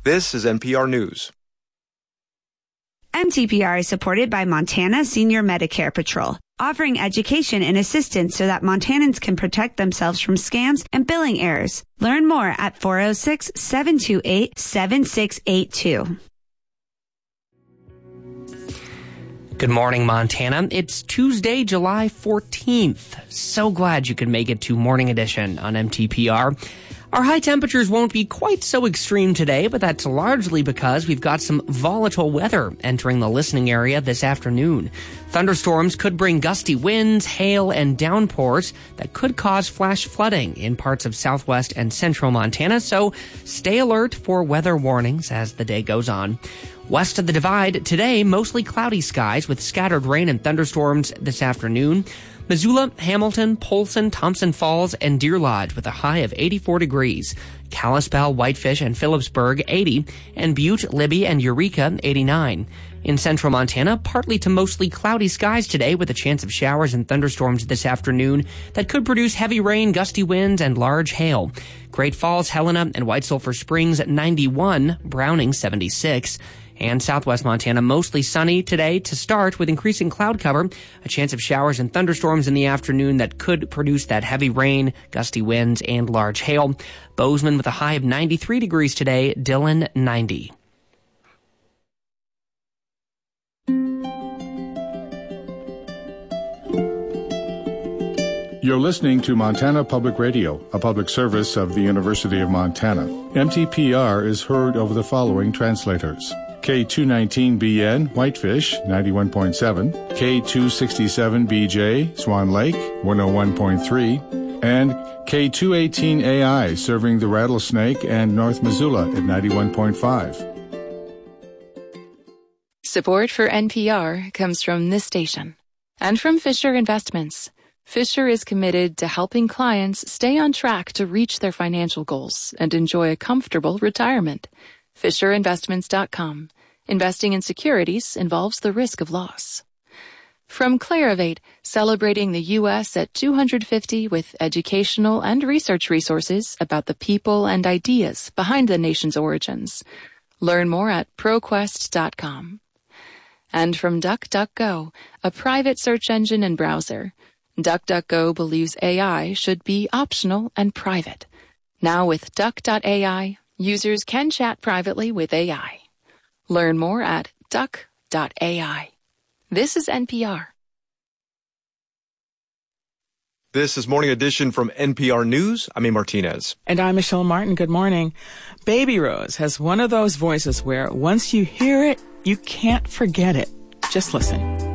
This is NPR News. MTPR is supported by Montana Senior Medicare Patrol, offering education and assistance so that Montanans can protect themselves from scams and billing errors. Learn more at 406-728-7682. Good morning, Montana. It's Tuesday, July 14th. So glad you could make it to Morning Edition on MTPR. Our high temperatures won't be quite so extreme today, but that's largely because we've got some volatile weather entering the listening area this afternoon. Thunderstorms could bring gusty winds, hail, and downpours that could cause flash flooding in parts of southwest and central Montana, so stay alert for weather warnings as the day goes on. West of the Divide, today, mostly cloudy skies with scattered rain and thunderstorms this afternoon. Missoula, Hamilton, Polson, Thompson Falls, and Deer Lodge with a high of 84 degrees. Kalispell, Whitefish, and Phillipsburg, 80. And Butte, Libby, and Eureka, 89. In central Montana, partly to mostly cloudy skies today with a chance of showers and thunderstorms this afternoon that could produce heavy rain, gusty winds, and large hail. Great Falls, Helena, and White Sulphur Springs at 91. Browning, 76. And southwest Montana, mostly sunny today to start with increasing cloud cover, a chance of showers and thunderstorms in the afternoon that could produce that heavy rain, gusty winds, and large hail. Bozeman with a high of 93 degrees today, Dillon 90. You're listening to Montana Public Radio, a public service of the University of Montana. MTPR is heard over the following translators. K219BN, Whitefish, 91.7, K267BJ, Swan Lake, 101.3, and K218AI, serving the Rattlesnake and North Missoula at 91.5. Support for NPR comes from this station and from Fisher Investments. Fisher is committed to helping clients stay on track to reach their financial goals and enjoy a comfortable retirement. FisherInvestments.com. Investing in securities involves the risk of loss. From Clarivate, celebrating the U.S. at 250 with educational and research resources about the people and ideas behind the nation's origins. Learn more at ProQuest.com. And from DuckDuckGo, a private search engine and browser. DuckDuckGo believes AI should be optional and private. Now with Duck.ai, users can chat privately with AI. Learn more at duck.ai. This is NPR. This is Morning Edition from NPR News. I'm A. Martinez. And I'm Michelle Martin. Good morning. Baby Rose has one of those voices where once you hear it, you can't forget it. Just listen.